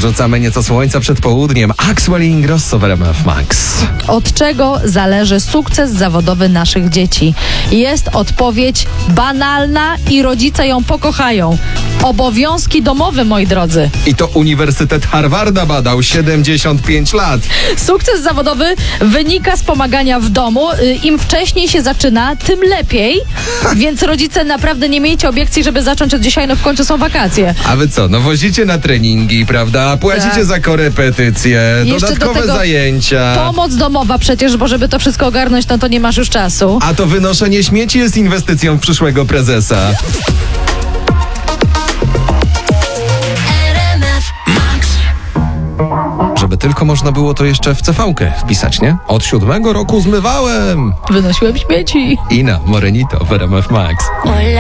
Podrzucamy nieco słońca przed południem. Axwell i Ingrosso w RMF Max. Od czego zależy sukces zawodowy naszych dzieci? Jest odpowiedź banalna i rodzice ją pokochają. Obowiązki domowe, moi drodzy. I to Uniwersytet Harvarda badał 75 lat. Sukces zawodowy wynika z pomagania w domu. Im wcześniej się zaczyna, tym lepiej. Więc rodzice, naprawdę nie miejcie obiekcji, żeby zacząć od dzisiaj, no w końcu są wakacje. A wy co, no wozicie na treningi, prawda? Płacicie Tak. za korepetycje, Jeszcze dodatkowe do tego zajęcia. Pomoc domowa przecież, bo żeby to wszystko ogarnąć, no to nie masz już czasu. A to wynoszenie śmieci jest inwestycją w przyszłego prezesa. Żeby tylko można było to jeszcze w CV-kę wpisać, nie? Od 7 roku zmywałem. Wynosiłem śmieci. Ina Morenito w RMF Max. Hola.